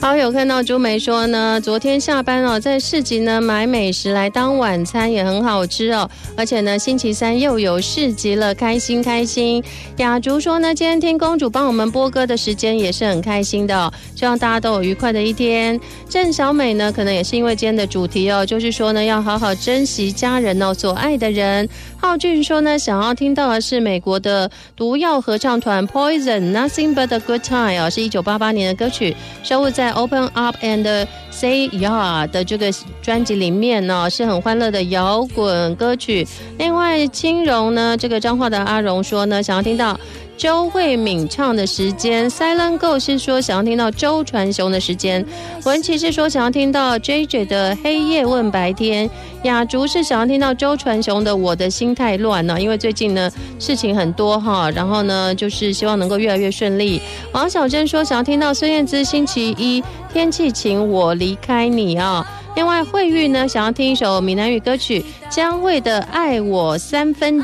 好，有看到朱梅说呢，昨天下班哦，在市集呢买美食来当晚餐也很好吃哦，而且呢星期三又有市集了，开心开心。雅竹说呢，今天听公主帮我们播歌的时间也是很开心的哦，希望大家都有愉快的一天。郑小美呢，可能也是因为今天的主题哦，就是说呢要好好珍惜家人哦，所爱的人。浩俊说呢，想要听到的是美国的毒药合唱团 Poison Nothing But a Good Time 哦，是1988年的歌曲，收录在 Open Up and Say Yeah 的这个专辑里面呢，是很欢乐的摇滚歌曲。另外青荣呢，这个彰化的阿荣说呢，想要听到周慧敏唱的时间， Silent Go 是说想要听到周传雄的时间，文琪是说想要听到 JJ 的黑夜问白天，雅竹是想要听到周传雄的我的心太乱呢，因为最近呢事情很多哈，然后呢就是希望能够越来越顺利。王小珍说想要听到孙燕姿星期一天气晴我离开你啊。另外慧玉呢想要听一首闽南语歌曲江蕙的爱我3分